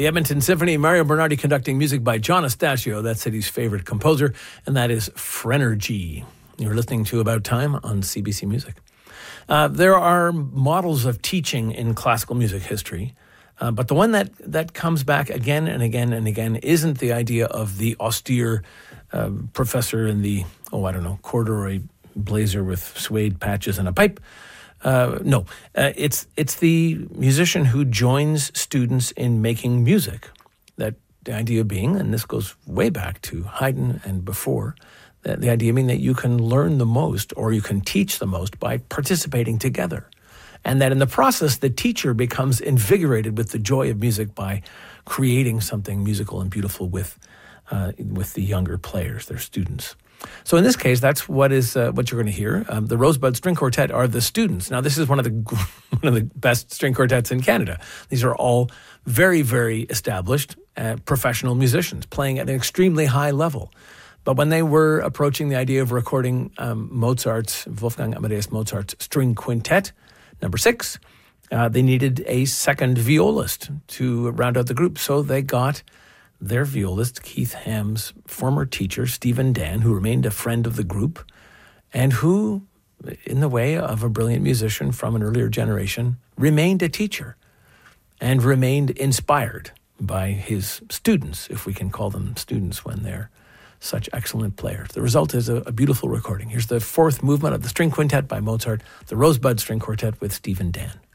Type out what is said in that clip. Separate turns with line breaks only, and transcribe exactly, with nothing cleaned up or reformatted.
The Edmonton Symphony, Mario Bernardi conducting music by John Astasio, that city's favorite composer, and that is Phrenergy. You're listening to About Time on C B C Music. Uh, there are models of teaching in classical music history, uh, but the one that, that comes back again and again and again isn't the idea of the austere uh, professor in the, oh, I don't know, corduroy blazer with suede patches and a pipe. Uh, no, uh, it's it's the musician who joins students in making music. That the idea being, and this goes way back to Haydn and before, that the idea being that you can learn the most or you can teach the most by participating together. And that in the process, the teacher becomes invigorated with the joy of music by creating something musical and beautiful with uh, with the younger players, their students. So in this case, that's what is uh, what you're going to hear. Um, the Rosebud String Quartet are the students. Now, this is one of the one of the best string quartets in Canada. These are all very, very established uh, professional musicians playing at an extremely high level. But when they were approaching the idea of recording um, Mozart's, Wolfgang Amadeus Mozart's String Quintet, number six, uh, they needed a second violist to round out the group. So they got their violist, Keith Ham's former teacher, Stephen Dan, who remained a friend of the group, and who, in the way of a brilliant musician from an earlier generation, remained a teacher and remained inspired by his students, if we can call them students when they're such excellent players. The result is a, a beautiful recording. Here's the fourth movement of the String Quintet by Mozart, the Rosebud String Quartet with Stephen Dan.